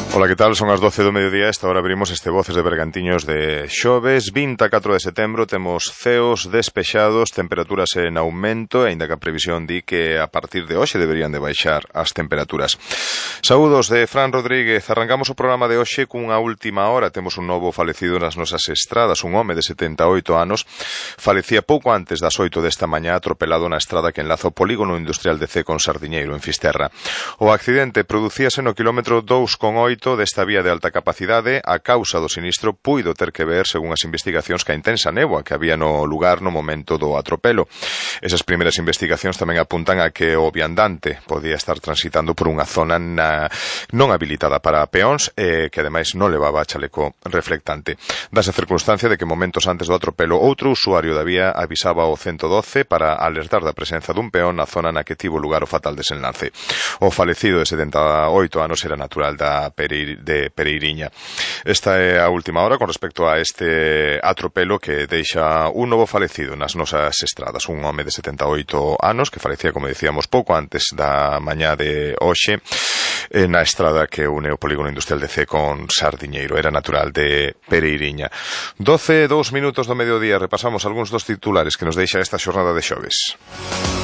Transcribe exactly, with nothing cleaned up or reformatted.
Ola, que tal? Son as doce do mediodía. Esta hora abrimos este Voces de Bergantiños de xoves vinte e catro de setembro. Temos ceos despexados, temperaturas en aumento, aínda que a previsión di que a partir de hoxe deberían de baixar as temperaturas. Saúdos de Fran Rodríguez. Arrancamos o programa de hoxe cunha última hora. Temos un novo falecido nas nosas estradas, un home de setenta e oito anos. Falecía pouco antes das oito desta mañá atropelado na estrada que enlaza o polígono industrial de Cee con Sardiñeiro, en Fisterra. O accidente producíase no quilómetro dous con oito desta vía de alta capacidade. A causa do sinistro puido ter que ver, según as investigacións, ca intensa néboa que había no lugar no momento do atropelo. Esas primeiras investigacións tamén apuntan a que o viandante podía estar transitando por unha zona na, non habilitada para peóns e que ademais non levaba chaleco reflectante. Dase a circunstancia de que momentos antes do atropelo outro usuario da vía avisaba ao ciento doce para alertar da presenza dun peón na zona na que tivo lugar o fatal desenlace. O falecido de setenta e oito anos era natural da de Pereiriña. Esta é a última hora con respecto a este atropelo que deixa un novo falecido nas nosas estradas, un home de setenta e oito anos que falecía, como dicíamos, pouco antes da mañá de hoxe na estrada que une o polígono industrial de Cee con Sardiñeiro. Era natural de Pereiriña. doce e dous minutos do mediodía. Repasamos algúns dos titulares que nos deixa esta xornada de xoves.